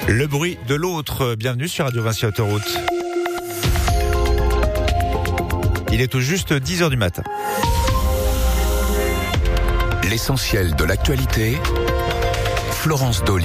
Le bruit de l'autre. Bienvenue sur Radio Vinci Autoroute. Il est tout juste 10h du matin. L'essentiel de l'actualité, Florence Dolly.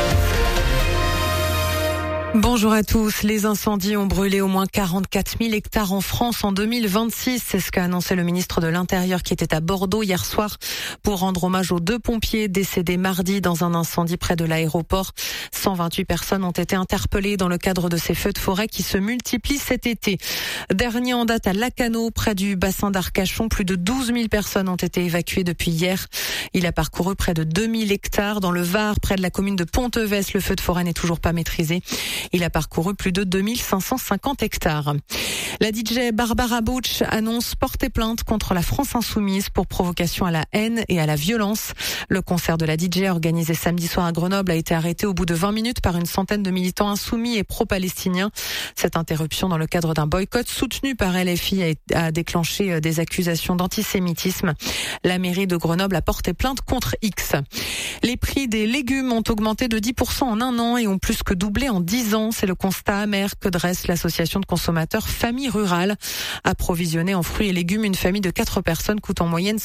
Bonjour à tous. Les incendies ont brûlé au moins 44 000 hectares en France en 2026. C'est ce qu'a annoncé le ministre de l'Intérieur qui était à Bordeaux hier soir pour rendre hommage aux 2 pompiers décédés mardi dans un incendie près de l'aéroport. 128 personnes ont été interpellées dans le cadre de ces feux de forêt qui se multiplient cet été. Dernier en date à Lacanau, près du bassin d'Arcachon, plus de 12 000 personnes ont été évacuées depuis hier. Il a parcouru près de 2 000 hectares. Dans le Var, près de la commune de Ponteves, le feu de forêt n'est toujours pas maîtrisé. Il a parcouru plus de 2550 hectares. La DJ Barbara Bush annonce porter plainte contre la France Insoumise pour provocation à la haine et à la violence. Le concert de la DJ organisé samedi soir à Grenoble a été arrêté au bout de 20 minutes par une centaine de militants insoumis et pro-palestiniens. Cette interruption dans le cadre d'un boycott soutenu par LFI a déclenché des accusations d'antisémitisme. La mairie de Grenoble a porté plainte contre X. Les prix des légumes ont augmenté de 10% en un an et ont plus que doublé en 10 ans. C'est le constat amer que dresse l'association de consommateurs Famille Rurale. Approvisionner en fruits et légumes une famille de 4 personnes coûte en moyenne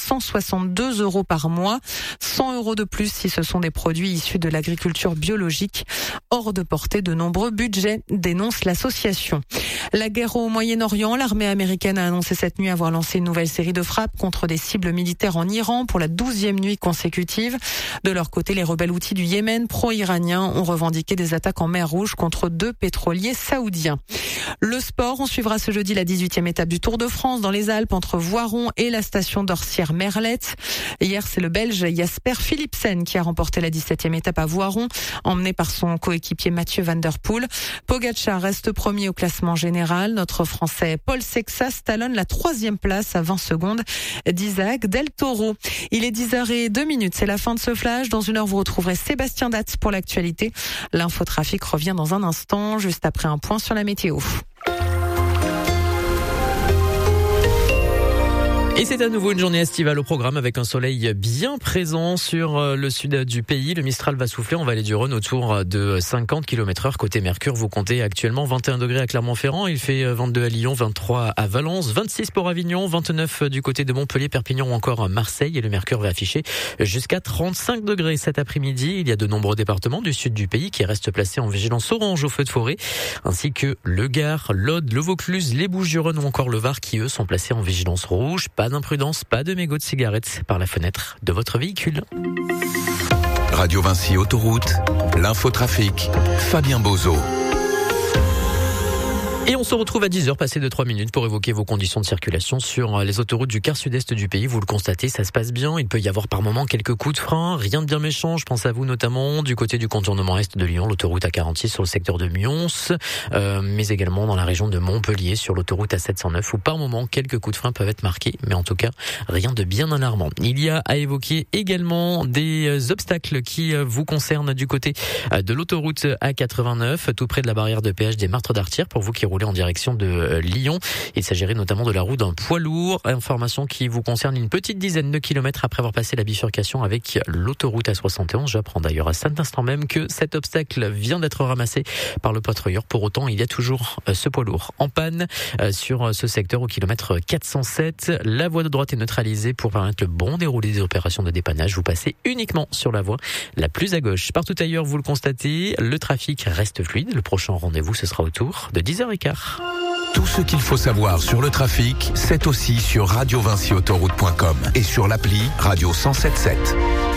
162 € par mois. 100 € de plus si ce sont des produits issus de l'agriculture biologique. Hors de portée de nombreux budgets, dénonce l'association. La guerre au Moyen-Orient, l'armée américaine a annoncé cette nuit avoir lancé une nouvelle série de frappes contre des cibles militaires en Iran pour la 12e nuit consécutive. De leur côté, les rebelles houthis du Yémen, pro-iraniens, ont revendiqué des attaques en mer Rouge contre 2 pétroliers saoudiens. Le sport, on suivra ce jeudi la 18e étape du Tour de France dans les Alpes entre Voiron et la station d'Orsières-Merlette. Hier, c'est le Belge Jasper Philipsen qui a remporté la 17e étape à Voiron, emmené par son coéquipier Mathieu Van Der Poel. Pogacar reste premier au classement général. Notre Français Paul Sexas talonne la 3e place à 20 secondes d'Isaac Del Toro. Il est 10h02, c'est la fin de ce flash. Dans une heure, vous retrouverez Sébastien Datz pour l'actualité. L'infotrafic revient dans un instant, juste après un point sur la météo. Et c'est à nouveau une journée estivale au programme avec un soleil bien présent sur le sud du pays. Le Mistral va souffler en vallée du Rhône autour de 50 km/h. Côté Mercure, vous comptez actuellement 21 degrés à Clermont-Ferrand. Il fait 22 à Lyon, 23 à Valence, 26 pour Avignon, 29 du côté de Montpellier, Perpignan ou encore Marseille. Et le Mercure va afficher jusqu'à 35 degrés cet après-midi. Il y a de nombreux départements du sud du pays qui restent placés en vigilance orange au feu de forêt, ainsi que le Gard, l'Aude, le Vaucluse, les Bouches-du-Rhône ou encore le Var qui, eux, sont placés en vigilance rouge. Pas d'imprudence, pas de mégots de cigarettes par la fenêtre de votre véhicule. Radio Vinci Autoroute, l'infotrafic, Fabien Bozo. Et on se retrouve à 10h passé de 3 minutes pour évoquer vos conditions de circulation sur les autoroutes du quart sud-est du pays. Vous le constatez, ça se passe bien. Il peut y avoir par moment quelques coups de frein. Rien de bien méchant. Je pense à vous notamment du côté du contournement est de Lyon, l'autoroute A46 sur le secteur de Mions, mais également dans la région de Montpellier sur l'autoroute A709 où par moment quelques coups de frein peuvent être marqués. Mais en tout cas, rien de bien alarmant. Il y a à évoquer également des obstacles qui vous concernent du côté de l'autoroute A89, tout près de la barrière de péage des Martres d'Artière pour vous qui roulez en direction de Lyon. Il s'agirait notamment de la roue d'un poids lourd. Information qui vous concerne une petite dizaine de kilomètres après avoir passé la bifurcation avec l'autoroute A71. J'apprends d'ailleurs à cet instant même que cet obstacle vient d'être ramassé par le patrouilleur. Pour autant, il y a toujours ce poids lourd en panne sur ce secteur au kilomètre 407. La voie de droite est neutralisée pour permettre le bon déroulé des opérations de dépannage. Vous passez uniquement sur la voie la plus à gauche. Partout ailleurs, vous le constatez, le trafic reste fluide. Le prochain rendez-vous, ce sera autour de 10h15. Tout ce qu'il faut savoir sur le trafic, c'est aussi sur radiovinciautoroute.com et sur l'appli Radio 107.7.